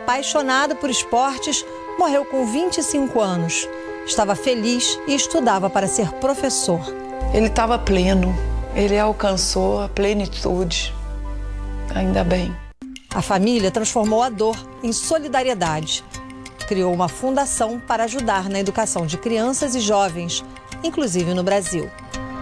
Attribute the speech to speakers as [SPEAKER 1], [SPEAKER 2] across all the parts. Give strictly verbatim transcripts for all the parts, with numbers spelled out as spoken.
[SPEAKER 1] apaixonado por esportes, morreu com vinte e cinco anos. Estava feliz e estudava para ser professor.
[SPEAKER 2] Ele estava pleno, ele alcançou a plenitude, ainda bem.
[SPEAKER 1] A família transformou a dor em solidariedade. Criou uma fundação para ajudar na educação de crianças e jovens, inclusive no Brasil.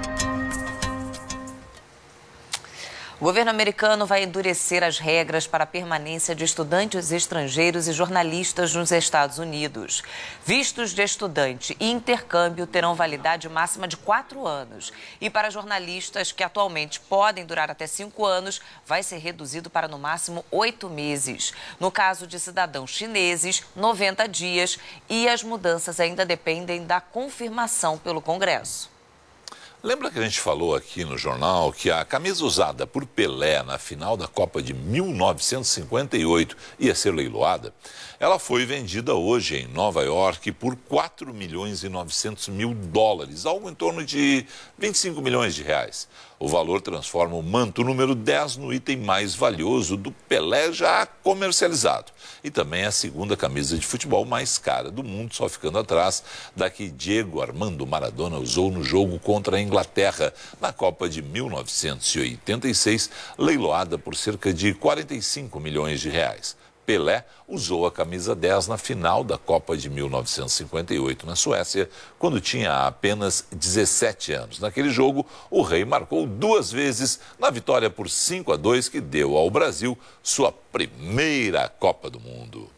[SPEAKER 3] O governo americano vai endurecer as regras para a permanência de estudantes estrangeiros e jornalistas nos Estados Unidos. Vistos de estudante e intercâmbio terão validade máxima de quatro anos. E para jornalistas, que atualmente podem durar até cinco anos, vai ser reduzido para no máximo oito meses. No caso de cidadãos chineses, noventa dias. E as mudanças ainda dependem da confirmação pelo Congresso.
[SPEAKER 4] Lembra que a gente falou aqui no jornal que a camisa usada por Pelé na final da Copa de mil novecentos e cinquenta e oito ia ser leiloada? Ela foi vendida hoje em Nova York por quatro milhões e novecentos mil dólares, algo em torno de vinte e cinco milhões de reais. O valor transforma o manto número dez no item mais valioso do Pelé já comercializado. E também é a segunda camisa de futebol mais cara do mundo, só ficando atrás da que Diego Armando Maradona usou no jogo contra a Inglaterra, na Copa de mil novecentos e oitenta e seis, leiloada por cerca de quarenta e cinco milhões de reais. Pelé usou a camisa dez na final da Copa de mil novecentos e cinquenta e oito na Suécia, quando tinha apenas dezessete anos. Naquele jogo, o rei marcou duas vezes na vitória por cinco a dois que deu ao Brasil sua primeira Copa do Mundo.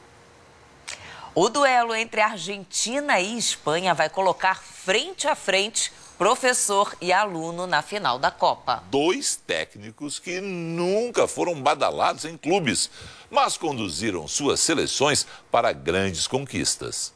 [SPEAKER 3] O duelo entre Argentina e Espanha vai colocar frente a frente professor e aluno na final da Copa.
[SPEAKER 4] Dois técnicos que nunca foram badalados em clubes, mas conduziram suas seleções para grandes conquistas.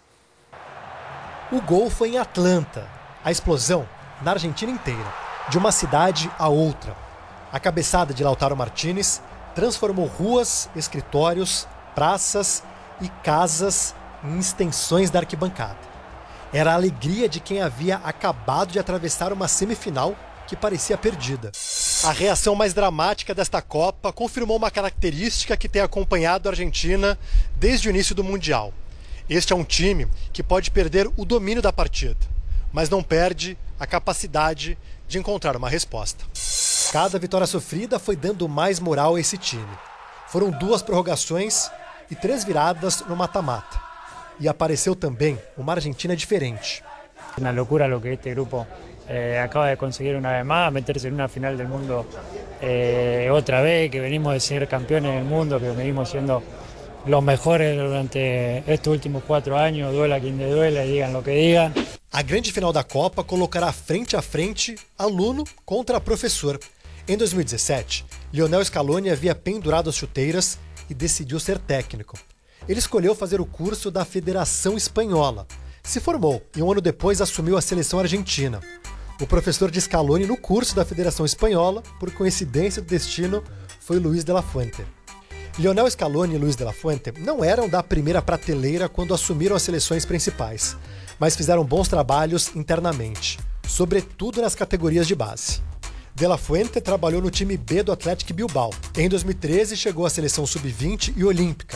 [SPEAKER 5] O gol foi em Atlanta, a explosão na Argentina inteira, de uma cidade a outra. A cabeçada de Lautaro Martínez transformou ruas, escritórios, praças e casas em extensões da arquibancada. Era a alegria de quem havia acabado de atravessar uma semifinal que parecia perdida. A reação mais dramática desta Copa confirmou uma característica que tem acompanhado a Argentina desde o início do Mundial. Este é um time que pode perder o domínio da partida, mas não perde a capacidade de encontrar uma resposta. Cada vitória sofrida foi dando mais moral a esse time. Foram duas prorrogações e três viradas no mata-mata. E apareceu também uma Argentina diferente.
[SPEAKER 6] Una locura lo que este grupo eh, acaba de conseguir una vez más, meterse en una final del mundo eh, otra vez, que venimos de ser campeones del mundo, que venimos siendo los mejores durante estos últimos cuatro años, duela quien te duela y digan lo que digan.
[SPEAKER 5] A grande final da Copa colocará frente a frente aluno contra professor. Em dois mil e dezessete, Lionel Scaloni havia pendurado as chuteiras e decidiu ser técnico. Ele escolheu fazer o curso da Federação Espanhola. Se formou e um ano depois assumiu a seleção argentina. O professor de Scaloni no curso da Federação Espanhola, por coincidência do destino, foi Luis de la Fuente. Lionel Scaloni e Luis de la Fuente não eram da primeira prateleira quando assumiram as seleções principais, mas fizeram bons trabalhos internamente, sobretudo nas categorias de base. De la Fuente trabalhou no time B do Athletic Bilbao. Em dois mil e treze chegou à seleção sub vinte e olímpica.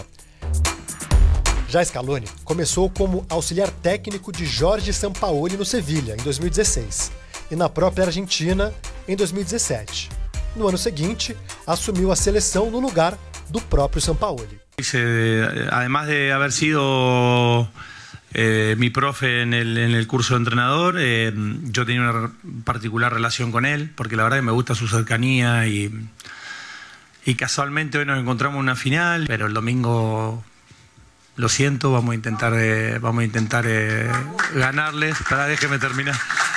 [SPEAKER 5] Já Scaloni começou como auxiliar técnico de Jorge Sampaoli no Sevilha, em dois mil e dezesseis, e na própria Argentina, em dois mil e dezessete. No ano seguinte, assumiu a seleção no lugar do próprio Sampaoli.
[SPEAKER 7] Además de haber sido eh, mi profe en el, en el curso de entrenador, eh, yo tenía una particular relación con él, porque la verdad que me gusta su cercanía y, y casualmente hoy nos encontramos en una final, pero el domingo... Lo siento, vamos a intentar, eh, vamos a intentar eh, ganarles. Para, déjeme terminar.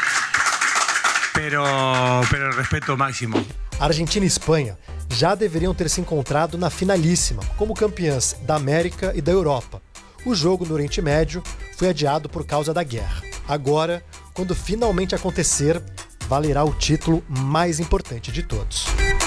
[SPEAKER 7] Pero, pero el respeto máximo.
[SPEAKER 5] Argentina e Espanha já deveriam ter se encontrado na finalíssima, como campeãs da América e da Europa. O jogo no Oriente Médio foi adiado por causa da guerra. Agora, quando finalmente acontecer, valerá o título mais importante de todos.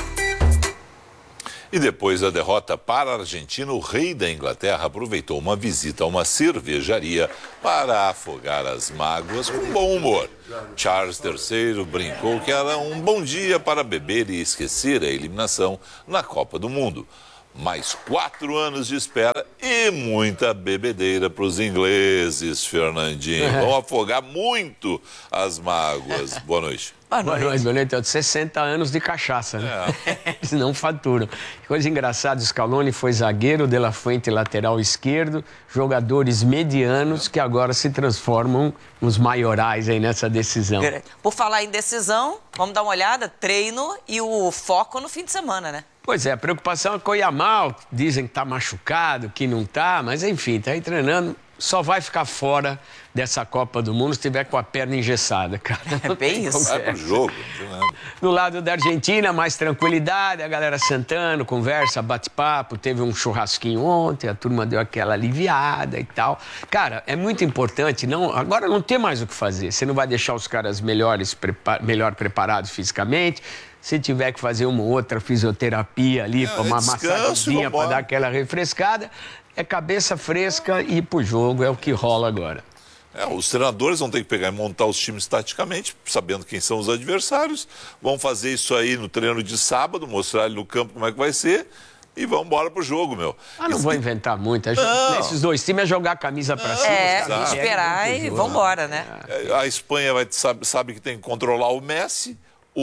[SPEAKER 4] E depois da derrota para a Argentina, o rei da Inglaterra aproveitou uma visita a uma cervejaria para afogar as mágoas com bom humor. Charles terceiro brincou que era um bom dia para beber e esquecer a eliminação na Copa do Mundo. Mais quatro anos de espera e muita bebedeira para os ingleses, Fernandinho. Vão afogar muito as mágoas. Boa noite.
[SPEAKER 8] Boa noite, boa noite. sessenta anos de cachaça, né? É. Eles não faturam. Coisa engraçada, Scaloni foi zagueiro, De La Fuente lateral esquerdo, jogadores medianos que agora se transformam nos maiorais aí nessa decisão.
[SPEAKER 3] Por falar em decisão, vamos dar uma olhada, treino e o foco no fim de semana, né?
[SPEAKER 8] Pois é, a preocupação é com o Yamal, dizem que está machucado, que não está, mas enfim, está aí treinando, só vai ficar fora dessa Copa do Mundo se tiver com a perna engessada, cara.
[SPEAKER 3] É bem isso.
[SPEAKER 4] Vai pro jogo, não tem nada.
[SPEAKER 8] No lado da Argentina, mais tranquilidade, a galera sentando, conversa, bate-papo, teve um churrasquinho ontem, a turma deu aquela aliviada e tal. Cara, é muito importante, não, agora não tem mais o que fazer, você não vai deixar os caras melhores, prepa- melhor preparados fisicamente. Se tiver que fazer uma outra fisioterapia ali, é, uma massagenzinha para dar aquela refrescada, é cabeça fresca e ir pro jogo, é o que rola agora.
[SPEAKER 4] É, os treinadores vão ter que pegar e montar os times taticamente, sabendo quem são os adversários, vão fazer isso aí no treino de sábado, mostrar ele no campo como é que vai ser e vão embora pro jogo, meu.
[SPEAKER 8] Ah, não
[SPEAKER 4] Isso
[SPEAKER 8] vou
[SPEAKER 4] que...
[SPEAKER 8] inventar muito. É não. Esses dois times é jogar a camisa para cima.
[SPEAKER 3] É, esperar e vambora, né?
[SPEAKER 4] A Espanha vai, sabe, sabe que tem que controlar o Messi.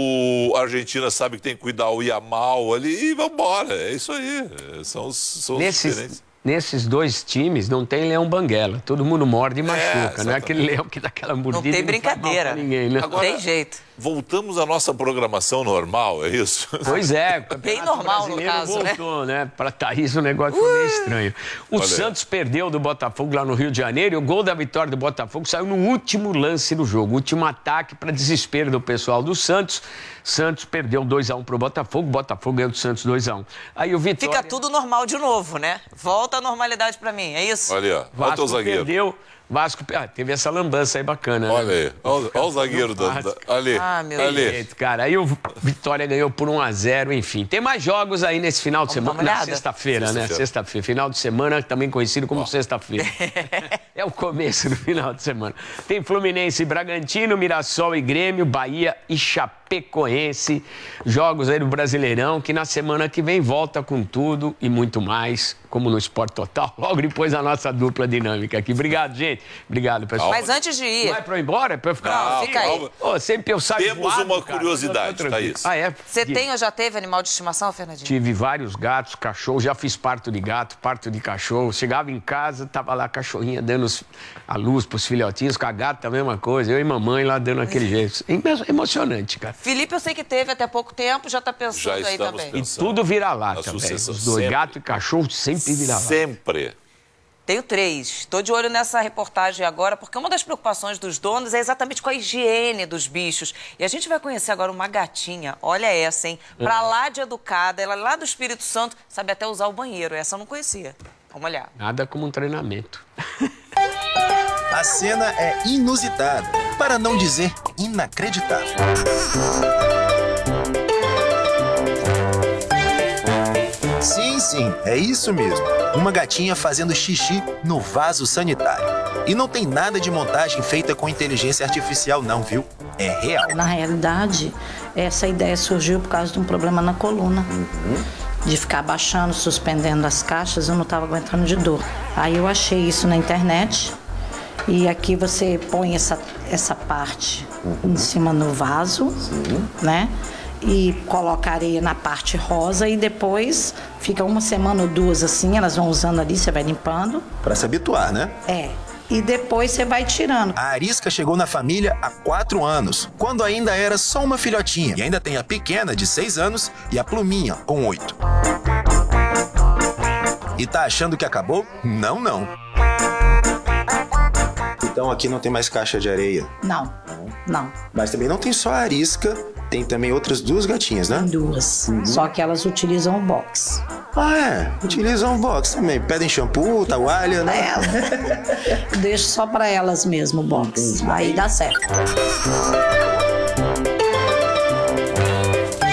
[SPEAKER 4] O a Argentina sabe que tem que cuidar o Yamal ali e vambora. É isso aí. São os, são os
[SPEAKER 8] Nesses,
[SPEAKER 4] diferentes.
[SPEAKER 8] Nesses dois times não tem leão banguela. Todo mundo morde e machuca. É, não é aquele leão que dá aquela mordida.
[SPEAKER 3] Não tem brincadeira.
[SPEAKER 8] Ninguém, né?
[SPEAKER 3] Agora, tem jeito.
[SPEAKER 4] Voltamos à nossa programação normal, é isso?
[SPEAKER 8] Pois é.
[SPEAKER 3] Bem normal no caso,
[SPEAKER 8] voltou, né? né? Para Thaís o negócio uh, foi meio estranho. O
[SPEAKER 4] olha.
[SPEAKER 8] Santos perdeu do Botafogo lá no Rio de Janeiro e o gol da vitória do Botafogo saiu no último lance do jogo. Último ataque para desespero do pessoal do Santos. Santos perdeu dois a um pro Botafogo, Botafogo ganhou do Santos dois a um. Aí o Vitória...
[SPEAKER 3] Fica tudo normal de novo, né? Volta a normalidade pra mim, é isso?
[SPEAKER 4] Olha aí, ó.
[SPEAKER 8] Vasco perdeu, Vasco... Ah, teve essa lambança aí bacana.
[SPEAKER 4] Olha
[SPEAKER 8] né?
[SPEAKER 4] aí, olha, olha o zagueiro da, da... Ali,
[SPEAKER 3] ah, meu
[SPEAKER 4] ali.
[SPEAKER 8] Deus. Cara, aí o Vitória ganhou por um a zero, enfim. Tem mais jogos aí nesse final de semana, na sexta-feira,
[SPEAKER 4] sexta-feira.
[SPEAKER 8] né? Sexta-feira, final de semana, também conhecido como oh. sexta-feira. É o começo do final de semana. Tem Fluminense e Bragantino, Mirassol e Grêmio, Bahia e Chapecoense. Jogos aí do Brasileirão, que na semana que vem volta com tudo e muito mais, como no Esporte Total, logo depois da nossa dupla dinâmica aqui. Obrigado, gente. Obrigado, pessoal.
[SPEAKER 3] Mas antes de ir...
[SPEAKER 8] Vai pra eu ir embora? É pra eu ficar...
[SPEAKER 3] Não,
[SPEAKER 8] assim?
[SPEAKER 3] fica aí.
[SPEAKER 8] Oh, sempre eu saio
[SPEAKER 4] Temos
[SPEAKER 8] voado,
[SPEAKER 4] uma
[SPEAKER 8] cara.
[SPEAKER 4] curiosidade, Thaís.
[SPEAKER 8] Ah, é?
[SPEAKER 3] Você tem ou já teve animal de estimação, Fernandinho?
[SPEAKER 8] Tive vários gatos, cachorro, já fiz parto de gato, parto de cachorro. Chegava em casa, tava lá a cachorrinha dando a luz pros filhotinhos, com a gata a mesma coisa. Eu e mamãe lá dando aquele jeito. Emocionante, cara.
[SPEAKER 3] Felipe, eu sei que teve até pouco tempo, já tá pensando
[SPEAKER 4] já
[SPEAKER 3] aí também.
[SPEAKER 8] E
[SPEAKER 4] Pensando.
[SPEAKER 8] tudo vira lata, velho. Os dois, gato e cachorro, sempre vira lata.
[SPEAKER 4] Sempre.
[SPEAKER 3] Tenho três. Estou de olho nessa reportagem agora, porque uma das preocupações dos donos é exatamente com a higiene dos bichos. E a gente vai conhecer agora uma gatinha, olha essa, hein? Pra lá de educada, ela é lá do Espírito Santo, sabe até usar o banheiro. Essa eu não conhecia. Vamos olhar.
[SPEAKER 8] Nada como um treinamento.
[SPEAKER 9] A cena é inusitada, para não dizer inacreditável. Sim, sim, é isso mesmo. Uma gatinha fazendo xixi no vaso sanitário. E não tem nada de montagem feita com inteligência artificial não, viu? É real.
[SPEAKER 10] Na realidade, essa ideia surgiu por causa de um problema na coluna. Uhum. De ficar abaixando, suspendendo as caixas, eu não estava aguentando de dor. Aí eu achei isso na internet. E aqui você põe essa, essa parte uhum. em cima no vaso, uhum. né? E coloca areia na parte rosa e depois fica uma semana ou duas assim, elas vão usando ali, você vai limpando.
[SPEAKER 9] Pra se habituar, né?
[SPEAKER 10] É. E depois você vai tirando.
[SPEAKER 9] A Arisca chegou na família há quatro anos, quando ainda era só uma filhotinha. E ainda tem a pequena, de seis anos, e a Pluminha, com oito. E tá achando que acabou? Não, não. Então aqui não tem mais caixa de areia?
[SPEAKER 10] Não, não.
[SPEAKER 9] Mas também não tem só a Arisca, tem também outras duas gatinhas, né?
[SPEAKER 10] Tem duas, uhum. Só que elas utilizam o box.
[SPEAKER 9] Ah, é? Utilizam o box também. Pedem shampoo, toalha, né?
[SPEAKER 10] É. Deixo só pra elas mesmo o box. Uhum. Aí dá certo.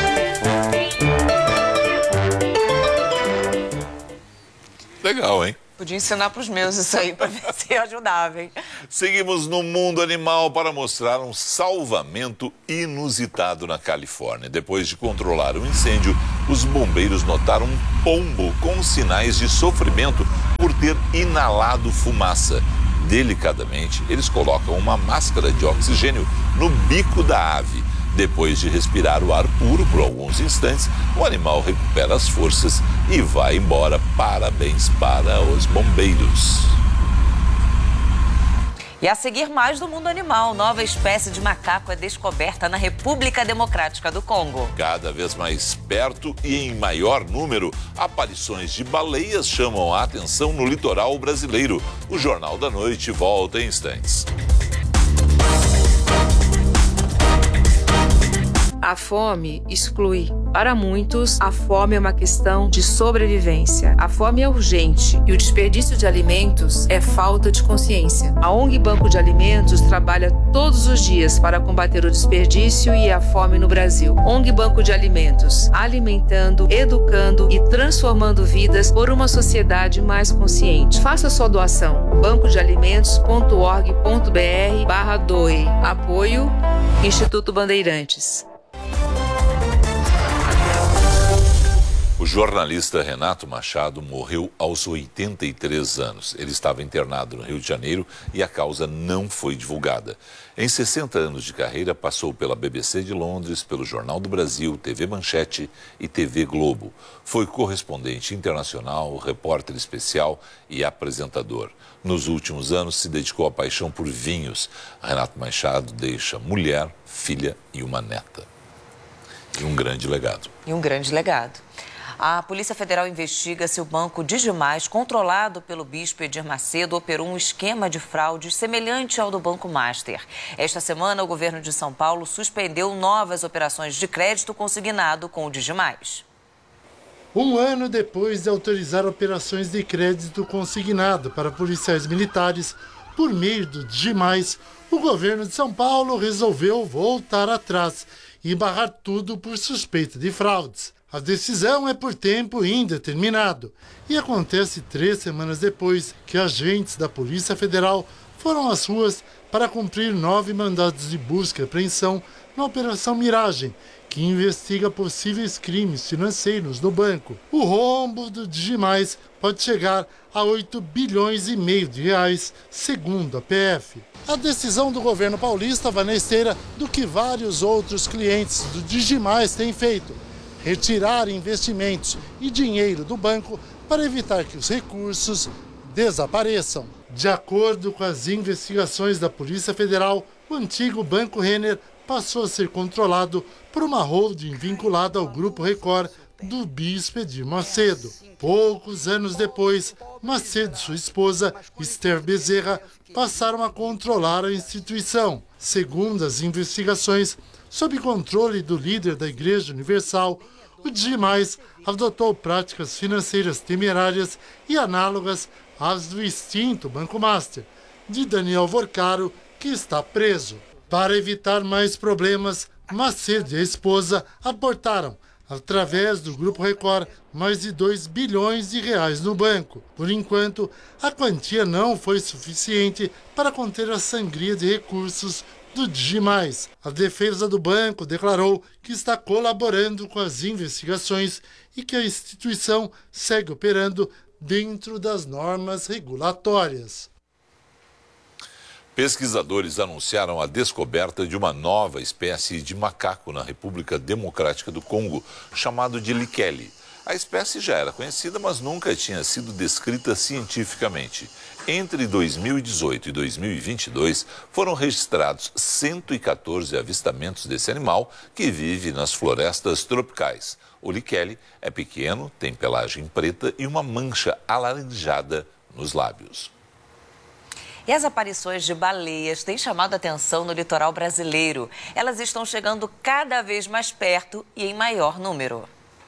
[SPEAKER 4] Legal, hein?
[SPEAKER 3] Podia ensinar para os meus isso aí, para ver se ajudava, hein?
[SPEAKER 4] Seguimos no mundo animal para mostrar um salvamento inusitado na Califórnia. Depois de controlar o incêndio, os bombeiros notaram um pombo com sinais de sofrimento por ter inalado fumaça. Delicadamente, eles colocam uma máscara de oxigênio no bico da ave. Depois de respirar o ar puro por alguns instantes, o animal recupera as forças e vai embora. Parabéns para os bombeiros.
[SPEAKER 3] E a seguir, mais do mundo animal. Nova espécie de macaco é descoberta na República Democrática do Congo.
[SPEAKER 4] Cada vez mais perto e em maior número, aparições de baleias chamam a atenção no litoral brasileiro. O Jornal da Noite volta em instantes.
[SPEAKER 11] A fome exclui. Para muitos, a fome é uma questão de sobrevivência. A fome é urgente e o desperdício de alimentos é falta de consciência. A O N G Banco de Alimentos trabalha todos os dias para combater o desperdício e a fome no Brasil. O N G Banco de Alimentos, alimentando, educando e transformando vidas por uma sociedade mais consciente. Faça sua doação. banco de alimentos ponto org ponto br barra doe. Apoio Instituto Bandeirantes.
[SPEAKER 4] O jornalista Renato Machado morreu aos oitenta e três anos. Ele estava internado no Rio de Janeiro e a causa não foi divulgada. Em sessenta anos de carreira, passou pela B B C de Londres, pelo Jornal do Brasil, T V Manchete e T V Globo. Foi correspondente internacional, repórter especial e apresentador. Nos últimos anos, se dedicou à paixão por vinhos. Renato Machado deixa mulher, filha e uma neta. E um grande legado.
[SPEAKER 3] E um grande legado. A Polícia Federal investiga se o banco Digimais, controlado pelo bispo Edir Macedo, operou um esquema de fraudes semelhante ao do Banco Master. Esta semana, o governo de São Paulo suspendeu novas operações de crédito consignado com o Digimais.
[SPEAKER 12] Um ano depois de autorizar operações de crédito consignado para policiais militares por meio do Digimais, o governo de São Paulo resolveu voltar atrás e barrar tudo por suspeita de fraudes. A decisão é por tempo indeterminado e acontece três semanas depois que agentes da Polícia Federal foram às ruas para cumprir nove mandados de busca e apreensão na Operação Miragem, que investiga possíveis crimes financeiros no banco. O rombo do Digimais pode chegar a oito bilhões e meio de reais, segundo a P F. A decisão do governo paulista vai na esteira do que vários outros clientes do Digimais têm feito: retirar investimentos e dinheiro do banco para evitar que os recursos desapareçam. De acordo com as investigações da Polícia Federal, o antigo Banco Renner passou a ser controlado por uma holding vinculada ao Grupo Record do bispo Edir Macedo. Poucos anos depois, Macedo e sua esposa, Esther Bezerra, passaram a controlar a instituição. Segundo as investigações, sob controle do líder da Igreja Universal, o Digimais adotou práticas financeiras temerárias e análogas às do extinto Banco Master, de Daniel Vorcaro, que está preso. Para evitar mais problemas, Macedo e a esposa aportaram, através do Grupo Record, mais de dois bilhões de reais no banco. Por enquanto, a quantia não foi suficiente para conter a sangria de recursos do Digimais. A defesa do banco declarou que está colaborando com as investigações e que a instituição segue operando dentro das normas regulatórias.
[SPEAKER 4] Pesquisadores anunciaram a descoberta de uma nova espécie de macaco na República Democrática do Congo, chamado de liquele. A espécie já era conhecida, mas nunca tinha sido descrita cientificamente. Entre dois mil e dezoito e dois mil e vinte e dois, foram registrados cento e quatorze avistamentos desse animal que vive nas florestas tropicais. O liquele é pequeno, tem pelagem preta e uma mancha alaranjada nos lábios.
[SPEAKER 3] E as aparições de baleias têm chamado a atenção no litoral brasileiro. Elas estão chegando cada vez mais perto e em maior número.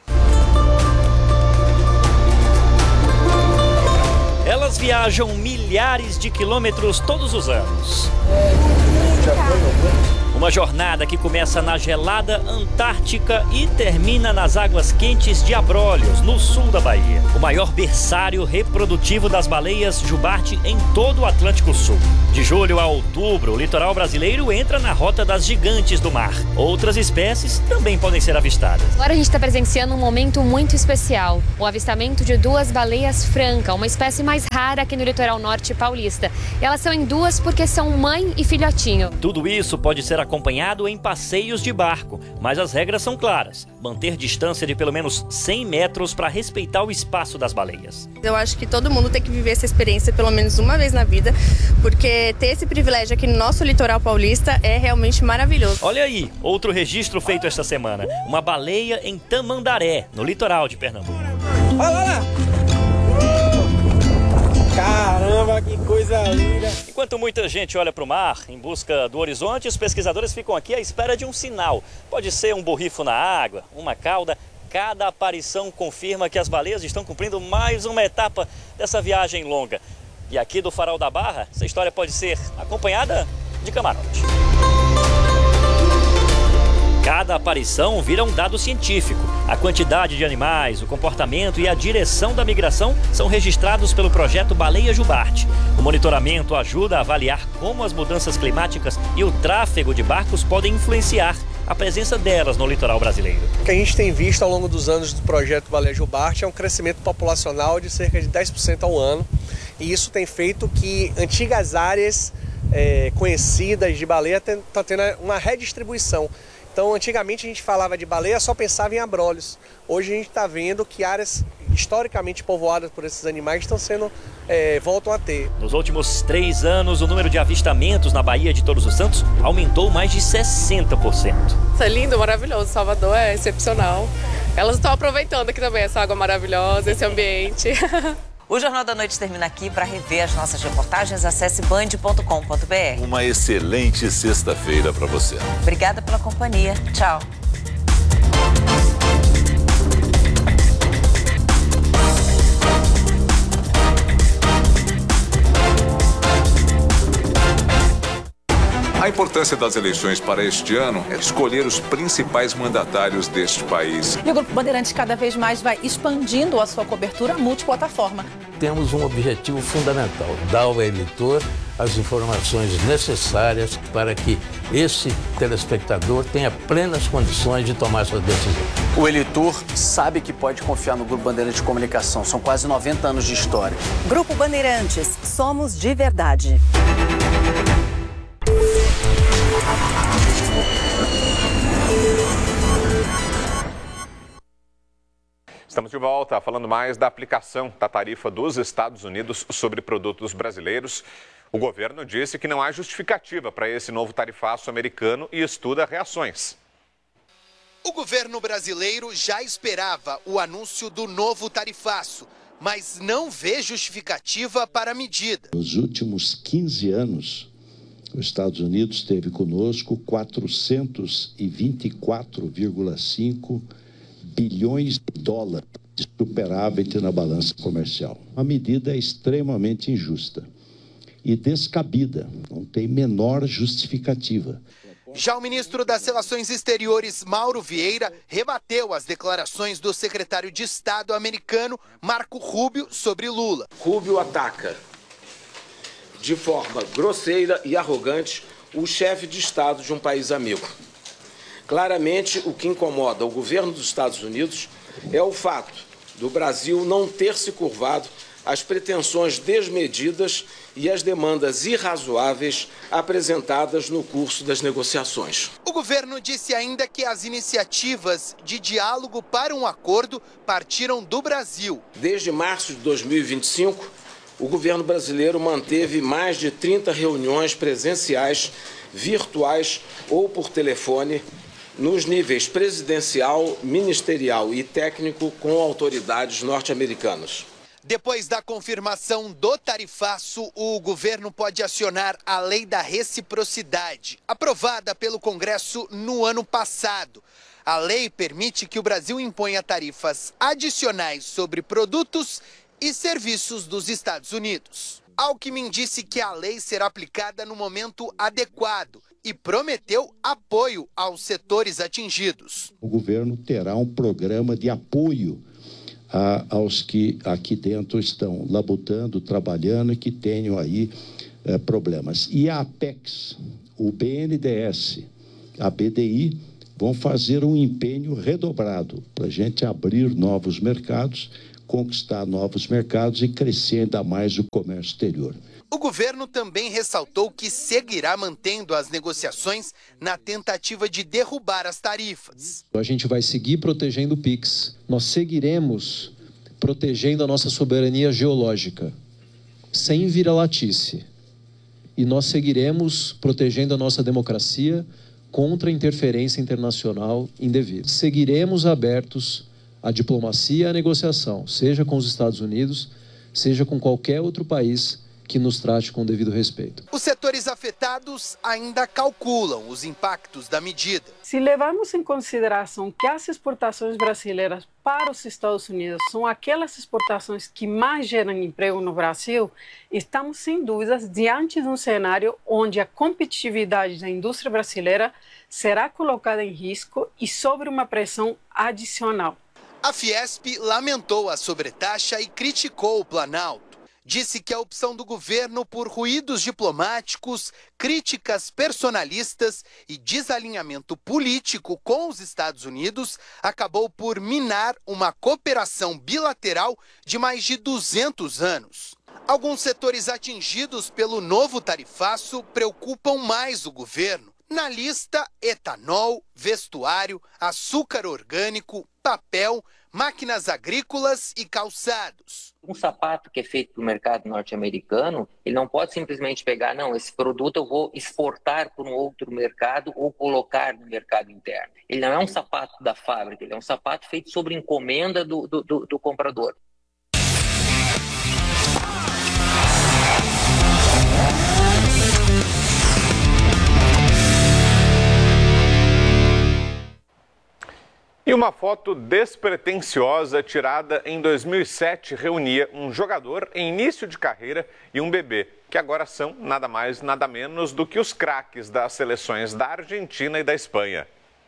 [SPEAKER 13] Elas viajam milhares de quilômetros todos os anos. Uma jornada que começa na gelada Antártica e termina nas águas quentes de Abrolhos, no sul da Bahia. O maior berçário reprodutivo das baleias jubarte em todo o Atlântico Sul. De julho a outubro, o litoral brasileiro entra na rota das gigantes do mar. Outras espécies também podem ser avistadas.
[SPEAKER 14] Agora a gente está presenciando um momento muito especial. O avistamento de duas baleias franca, uma espécie mais rara aqui no litoral norte paulista. Elas são em duas porque são mãe e filhotinho.
[SPEAKER 13] Tudo isso pode ser acompanhado em passeios de barco, mas as regras são claras. Manter distância de pelo menos cem metros para respeitar o espaço das baleias.
[SPEAKER 15] Eu acho que todo mundo tem que viver essa experiência pelo menos uma vez na vida, porque ter esse privilégio aqui no nosso litoral paulista é realmente maravilhoso.
[SPEAKER 13] Olha aí, outro registro feito esta semana. Uma baleia em Tamandaré, no litoral de Pernambuco.
[SPEAKER 16] Olha lá! Caramba, que coisa linda!
[SPEAKER 13] Enquanto muita gente olha para o mar em busca do horizonte, os pesquisadores ficam aqui à espera de um sinal. Pode ser um borrifo na água, uma cauda. Cada aparição confirma que as baleias estão cumprindo mais uma etapa dessa viagem longa. E aqui do Farol da Barra, essa história pode ser acompanhada de camarote. Cada aparição vira um dado científico. A quantidade de animais, o comportamento e a direção da migração são registrados pelo projeto Baleia Jubarte. O monitoramento ajuda a avaliar como as mudanças climáticas e o tráfego de barcos podem influenciar a presença delas no litoral brasileiro.
[SPEAKER 16] O que a gente tem visto ao longo dos anos do projeto Baleia Jubarte é um crescimento populacional de cerca de dez por cento ao ano. E isso tem feito que antigas áreas é, conhecidas de baleia estão tendo uma redistribuição. Então, antigamente a gente falava de baleia, só pensava em Abrolhos. Hoje a gente está vendo que áreas historicamente povoadas por esses animais estão sendo, é, voltam a ter.
[SPEAKER 13] Nos últimos três anos, o número de avistamentos na Baía de Todos os Santos aumentou mais de sessenta por cento.
[SPEAKER 17] Isso é lindo, maravilhoso. Salvador é excepcional. Elas estão aproveitando aqui também essa água maravilhosa, esse ambiente.
[SPEAKER 3] O Jornal da Noite termina aqui. Para rever as nossas reportagens, acesse band ponto com ponto br.
[SPEAKER 4] Uma excelente sexta-feira para você.
[SPEAKER 3] Obrigada pela companhia. Tchau.
[SPEAKER 18] A importância das eleições para este ano é escolher os principais mandatários deste país.
[SPEAKER 19] E o Grupo Bandeirantes cada vez mais vai expandindo a sua cobertura multiplataforma.
[SPEAKER 20] Temos um objetivo fundamental, dar ao eleitor as informações necessárias para que esse telespectador tenha plenas condições de tomar sua decisão.
[SPEAKER 21] O eleitor sabe que pode confiar no Grupo Bandeirantes de Comunicação. São quase noventa anos de história.
[SPEAKER 22] Grupo Bandeirantes, somos de verdade.
[SPEAKER 23] Estamos de volta falando mais da aplicação da tarifa dos Estados Unidos sobre produtos brasileiros. O governo disse que não há justificativa para esse novo tarifaço americano e estuda reações.
[SPEAKER 24] O governo brasileiro já esperava o anúncio do novo tarifaço, mas não vê justificativa para a medida.
[SPEAKER 25] Nos últimos quinze anos, os Estados Unidos teve conosco quatrocentos e vinte e quatro vírgula cinco bilhões de dólares de superávit na balança comercial. A medida é extremamente injusta e descabida, não tem menor justificativa.
[SPEAKER 24] Já o ministro das Relações Exteriores, Mauro Vieira, rebateu as declarações do secretário de Estado americano, Marco Rubio, sobre Lula.
[SPEAKER 26] Rubio ataca de forma grosseira e arrogante o chefe de Estado de um país amigo. Claramente, o que incomoda o governo dos Estados Unidos é o fato do Brasil não ter se curvado às pretensões desmedidas e às demandas irrazoáveis apresentadas no curso das negociações.
[SPEAKER 24] O governo disse ainda que as iniciativas de diálogo para um acordo partiram do Brasil.
[SPEAKER 26] Desde março de dois mil e vinte e cinco, o governo brasileiro manteve mais de trinta reuniões presenciais, virtuais ou por telefone, nos níveis presidencial, ministerial e técnico com autoridades norte-americanas.
[SPEAKER 24] Depois da confirmação do tarifaço, o governo pode acionar a Lei da Reciprocidade, aprovada pelo Congresso no ano passado. A lei permite que o Brasil imponha tarifas adicionais sobre produtos e serviços dos Estados Unidos. Alckmin disse que a lei será aplicada no momento adequado e prometeu apoio aos setores atingidos.
[SPEAKER 25] O governo terá um programa de apoio a, aos que aqui dentro estão labutando, trabalhando e que tenham aí eh, problemas. E a Apex, o B N D E S, a B D I, vão fazer um empenho redobrado para a gente abrir novos mercados, conquistar novos mercados e crescer ainda mais o comércio exterior.
[SPEAKER 24] O governo também ressaltou que seguirá mantendo as negociações na tentativa de derrubar as tarifas.
[SPEAKER 1] A gente vai seguir protegendo o Pix. Nós seguiremos protegendo a nossa soberania geológica, sem vira-latice. E nós seguiremos protegendo a nossa democracia contra a interferência internacional indevida. Seguiremos abertos à diplomacia e à negociação, seja com os Estados Unidos, seja com qualquer outro país que nos trate com devido respeito.
[SPEAKER 24] Os setores afetados ainda calculam os impactos da medida.
[SPEAKER 2] Se levarmos em consideração que as exportações brasileiras para os Estados Unidos são aquelas exportações que mais geram emprego no Brasil, estamos sem dúvidas diante de um cenário onde a competitividade da indústria brasileira será colocada em risco e sob uma pressão adicional.
[SPEAKER 24] A Fiesp lamentou a sobretaxa e criticou o Planalto. Disse que a opção do governo por ruídos diplomáticos, críticas personalistas e desalinhamento político com os Estados Unidos acabou por minar uma cooperação bilateral de mais de duzentos anos. Alguns setores atingidos pelo novo tarifaço preocupam mais o governo. Na lista, etanol, vestuário, açúcar orgânico, papel, máquinas agrícolas e calçados.
[SPEAKER 5] Um sapato que é feito para o mercado norte-americano, ele não pode simplesmente pegar, não, esse produto eu vou exportar para um outro mercado ou colocar no mercado interno. Ele não é um sapato da fábrica, ele é um sapato feito sobre encomenda do, do, do, do comprador.
[SPEAKER 23] E uma foto despretensiosa tirada em dois mil e sete reunia um jogador em início de carreira e um bebê, que agora são nada mais, nada menos do que os craques das seleções da Argentina e da Espanha.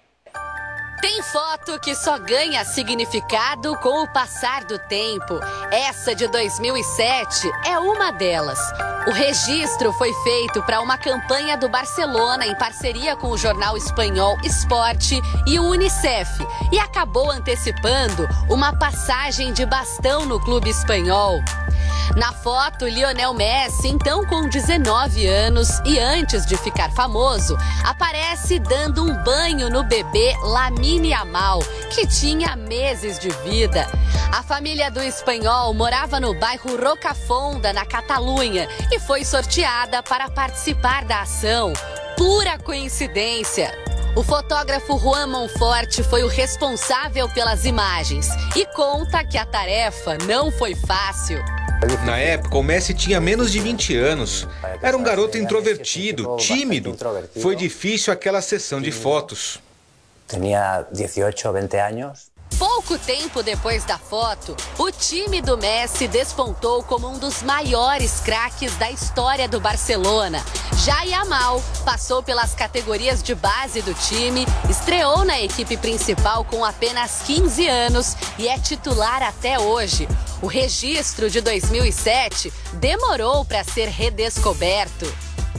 [SPEAKER 6] Tem foto que só ganha significado com o passar do tempo. Essa de dois mil e sete é uma delas. O registro foi feito para uma campanha do Barcelona em parceria com o jornal espanhol Esporte e o Unicef e acabou antecipando uma passagem de bastão no clube espanhol. Na foto, Lionel Messi, então com dezenove anos e antes de ficar famoso, aparece dando um banho no bebê Lamine Yamal, que tinha meses de vida. A família do espanhol morava no bairro Rocafonda, na Catalunha, e foi sorteada para participar da ação. Pura coincidência! O fotógrafo Juan Monforte foi o responsável pelas imagens e conta que a tarefa não foi fácil.
[SPEAKER 7] Na época, o Messi tinha menos de vinte anos. Era um garoto introvertido, tímido. Foi difícil aquela sessão de fotos.
[SPEAKER 8] Tinha dezoito, vinte anos.
[SPEAKER 6] Pouco tempo depois da foto, o time do Messi despontou como um dos maiores craques da história do Barcelona. Já Yamal passou pelas categorias de base do time, estreou na equipe principal com apenas quinze anos e é titular até hoje. O registro de dois mil e sete demorou para ser redescoberto.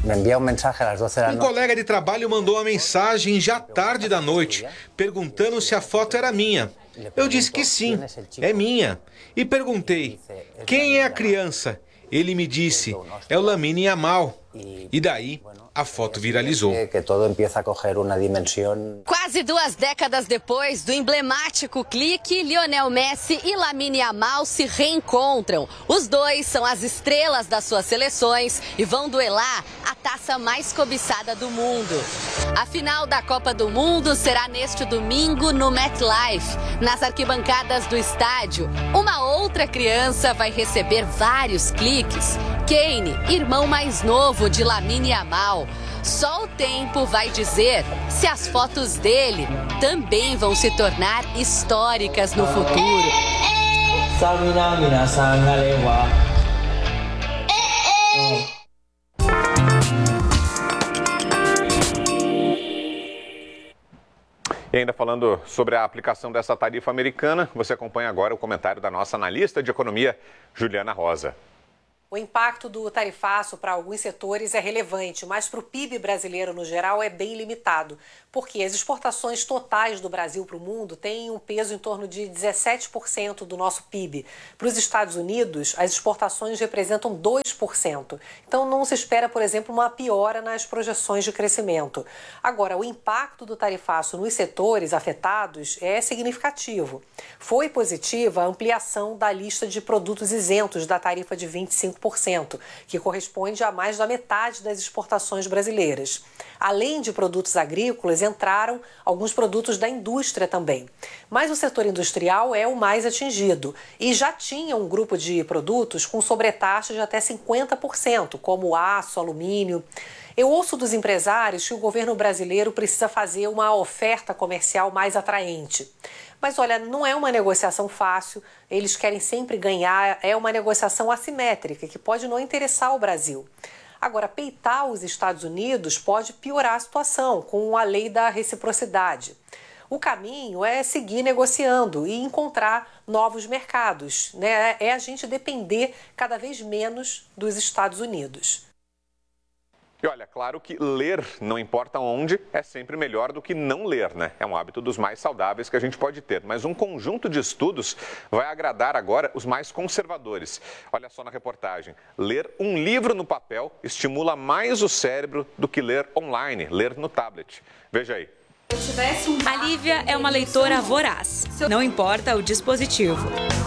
[SPEAKER 7] Um colega de trabalho mandou uma mensagem já tarde da noite, perguntando se a foto era minha. Eu disse que sim, é minha. E perguntei, quem é a criança? Ele me disse, é o Lamine Yamal. E daí, a foto viralizou.
[SPEAKER 6] Quase duas décadas depois do emblemático clique, Lionel Messi e Lamine Yamal se reencontram. Os dois são as estrelas das suas seleções e vão duelar a taça mais cobiçada do mundo. A final da Copa do Mundo será neste domingo no MetLife. Nas arquibancadas do estádio, uma outra criança vai receber vários cliques. Kane, irmão mais novo de Lamine Yamal. Só o tempo vai dizer se as fotos dele também vão se tornar históricas no futuro.
[SPEAKER 23] E ainda falando sobre a aplicação dessa tarifa americana, você acompanha agora o comentário da nossa analista de economia, Juliana Rosa.
[SPEAKER 9] O impacto do tarifaço para alguns setores é relevante, mas para o P I B brasileiro no geral é bem limitado, porque as exportações totais do Brasil para o mundo têm um peso em torno de dezessete por cento do nosso P I B. Para os Estados Unidos, as exportações representam dois por cento. Então não se espera, por exemplo, uma piora nas projeções de crescimento. Agora, o impacto do tarifaço nos setores afetados é significativo. Foi positiva a ampliação da lista de produtos isentos da tarifa de vinte e cinco por cento, que corresponde a mais da metade das exportações brasileiras. Além de produtos agrícolas, entraram alguns produtos da indústria também. Mas o setor industrial é o mais atingido e já tinha um grupo de produtos com sobretaxa de até cinquenta por cento, como aço, alumínio. Eu ouço dos empresários que o governo brasileiro precisa fazer uma oferta comercial mais atraente. Mas olha, não é uma negociação fácil, eles querem sempre ganhar, é uma negociação assimétrica que pode não interessar o Brasil. Agora, peitar os Estados Unidos pode piorar a situação com a lei da reciprocidade. O caminho é seguir negociando e encontrar novos mercados, né? É a gente depender cada vez menos dos Estados Unidos.
[SPEAKER 23] E olha, claro que ler, não importa onde, é sempre melhor do que não ler, né? É um hábito dos mais saudáveis que a gente pode ter. Mas um conjunto de estudos vai agradar agora os mais conservadores. Olha só na reportagem. Ler um livro no papel estimula mais o cérebro do que ler online, ler no tablet. Veja aí.
[SPEAKER 10] A Lívia é uma leitora voraz. Não importa o dispositivo.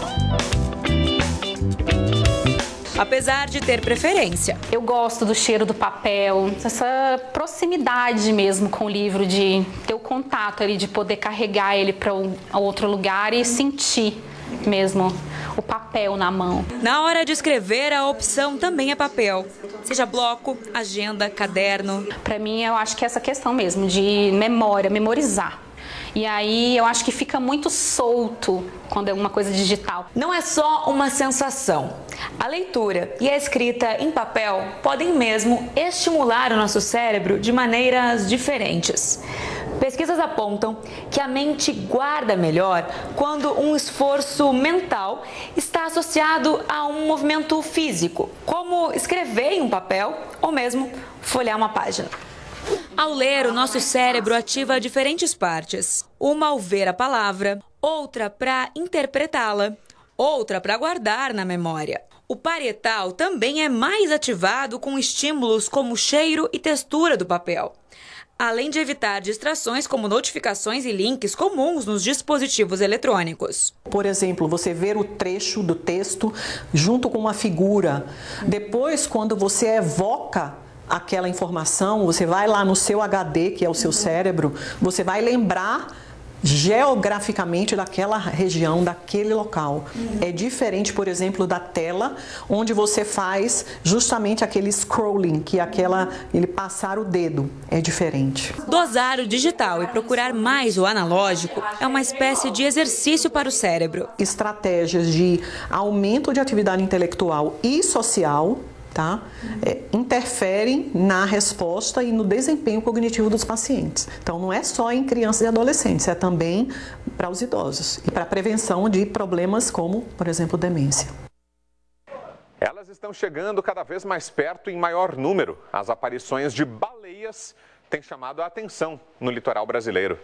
[SPEAKER 10] Apesar de ter preferência.
[SPEAKER 11] Eu gosto do cheiro do papel, essa proximidade mesmo com o livro, de ter o contato ali, de poder carregar ele para outro lugar e sentir mesmo o papel na mão.
[SPEAKER 10] Na hora de escrever, a opção também é papel. Seja bloco, agenda, caderno.
[SPEAKER 11] Para mim, eu acho que é essa questão mesmo de memória, memorizar. E aí eu acho que fica muito solto quando é uma coisa digital.
[SPEAKER 10] Não é só uma sensação. A leitura e a escrita em papel podem mesmo estimular o nosso cérebro de maneiras diferentes. Pesquisas apontam que a mente guarda melhor quando um esforço mental está associado a um movimento físico, como escrever em um papel ou mesmo folhear uma página. Ao ler, o nosso cérebro ativa diferentes partes. Uma ao ver a palavra, outra para interpretá-la, outra para guardar na memória. O parietal também é mais ativado com estímulos como o cheiro e textura do papel, além de evitar distrações como notificações e links comuns nos dispositivos eletrônicos.
[SPEAKER 12] Por exemplo, você ver o trecho do texto junto com uma figura. Depois, quando você evoca aquela informação, você vai lá no seu H D, que é o seu cérebro, você vai lembrar geograficamente daquela região, daquele local. Uhum. É diferente, por exemplo, da tela, onde você faz justamente aquele scrolling, que é aquela, ele passar o dedo. É diferente.
[SPEAKER 10] Dosar o digital e procurar mais o analógico é uma espécie de exercício para o cérebro.
[SPEAKER 12] Estratégias de aumento de atividade intelectual e social, tá? É, interferem na resposta e no desempenho cognitivo dos pacientes. Então, não é só em crianças e adolescentes, é também para os idosos e para a prevenção de problemas como, por exemplo, demência.
[SPEAKER 23] Elas estão chegando cada vez mais perto em maior número. As aparições de baleias têm chamado a atenção no litoral brasileiro.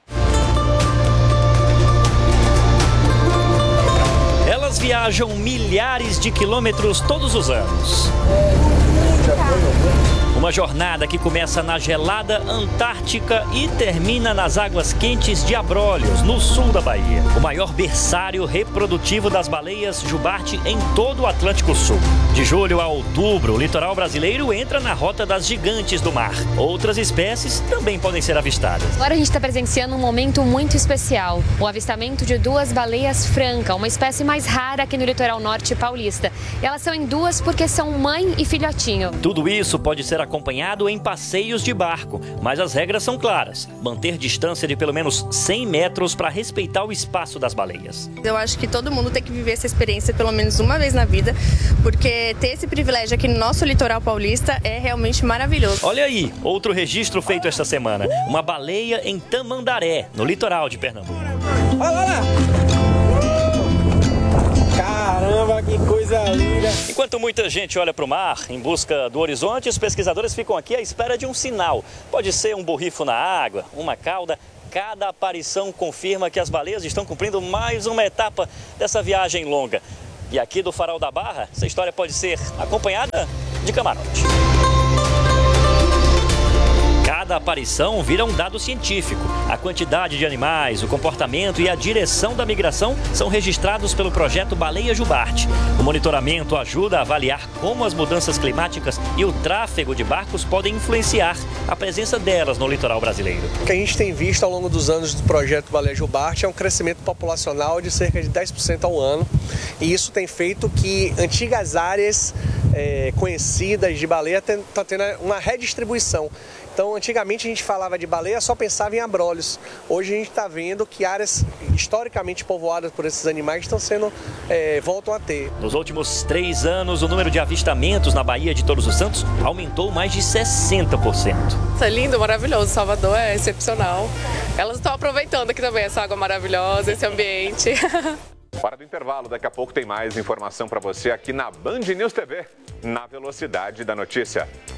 [SPEAKER 13] Elas viajam milhares de quilômetros todos os anos. Uma jornada que começa na gelada Antártica e termina nas águas quentes de Abrolhos, no sul da Bahia. O maior berçário reprodutivo das baleias jubarte em todo o Atlântico Sul. De julho a outubro, o litoral brasileiro entra na rota das gigantes do mar. Outras espécies também podem ser avistadas.
[SPEAKER 14] Agora a gente está presenciando um momento muito especial. O avistamento de duas baleias franca, uma espécie mais rara aqui no litoral norte paulista. Elas são em duas porque são mãe e filhotinho.
[SPEAKER 13] Tudo isso pode ser ser acompanhado em passeios de barco, mas as regras são claras. Manter distância de pelo menos cem metros para respeitar o espaço das baleias.
[SPEAKER 3] Eu acho que todo mundo tem que viver essa experiência pelo menos uma vez na vida, porque ter esse privilégio aqui no nosso litoral paulista é realmente maravilhoso.
[SPEAKER 13] Olha aí, outro registro feito esta semana. Uma baleia em Tamandaré, no litoral de Pernambuco.
[SPEAKER 4] Olha lá! Caramba, que coisa linda!
[SPEAKER 13] Enquanto muita gente olha para o mar em busca do horizonte, os pesquisadores ficam aqui à espera de um sinal. Pode ser um borrifo na água, uma cauda. Cada aparição confirma que as baleias estão cumprindo mais uma etapa dessa viagem longa. E aqui do Farol da Barra, essa história pode ser acompanhada de camarote. Cada aparição vira um dado científico. A quantidade de animais, o comportamento e a direção da migração são registrados pelo projeto Baleia Jubarte. O monitoramento ajuda a avaliar como as mudanças climáticas e o tráfego de barcos podem influenciar a presença delas no litoral brasileiro.
[SPEAKER 4] O que a gente tem visto ao longo dos anos do projeto Baleia Jubarte é um crescimento populacional de cerca de dez por cento ao ano. E isso tem feito que antigas áreas é, conhecidas de baleia estão tendo uma redistribuição. Então, antigamente a gente falava de baleia, só pensava em abrolhos. Hoje a gente está vendo que áreas historicamente povoadas por esses animais estão sendo, é, voltam a ter.
[SPEAKER 13] Nos últimos três anos, o número de avistamentos na Baía de Todos os Santos aumentou mais de sessenta por cento.
[SPEAKER 15] Isso é lindo, maravilhoso. Salvador é excepcional. Elas estão aproveitando aqui também essa água maravilhosa, esse ambiente.
[SPEAKER 23] Fora do intervalo, daqui a pouco tem mais informação para você aqui na Band News T V, na Velocidade da Notícia.